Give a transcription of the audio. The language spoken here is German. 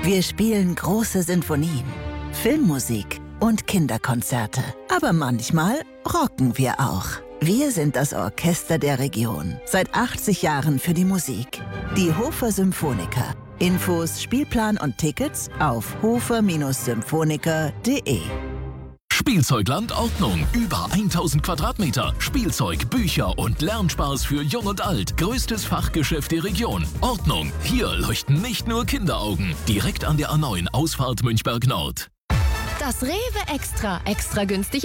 Wir spielen große Sinfonien, Filmmusik und Kinderkonzerte. Aber manchmal rocken wir auch. Wir sind das Orchester der Region. Seit 80 Jahren für die Musik. Die Hofer Symphoniker. Infos, Spielplan und Tickets auf hofer-symphoniker.de. Spielzeugland Ordnung. Über 1000 Quadratmeter. Spielzeug, Bücher und Lernspaß für Jung und Alt. Größtes Fachgeschäft der Region. Ordnung. Hier leuchten nicht nur Kinderaugen. Direkt an der A9 Ausfahrt Münchberg Nord. Das Rewe Extra. Extra günstig